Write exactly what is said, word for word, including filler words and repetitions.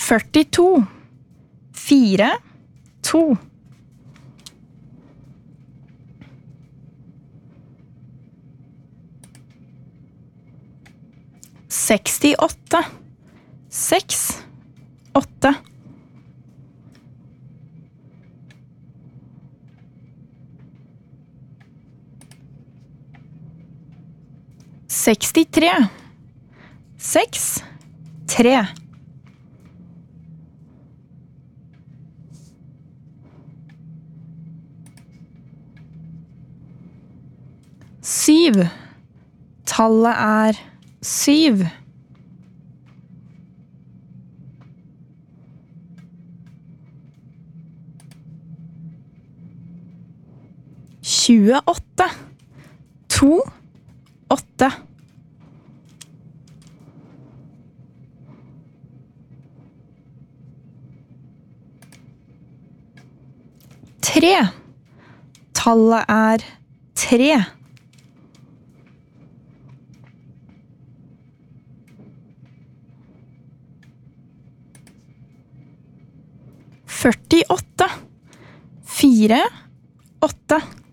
førtito, fire, to. Sekstiåtte, seks, åtte. Sekstitre, seks, tre. Syv. Tallet er syv. Tjueåtte. To, åtte. Tre. Tallet er tre. Førtiåtte. Fire, åtte.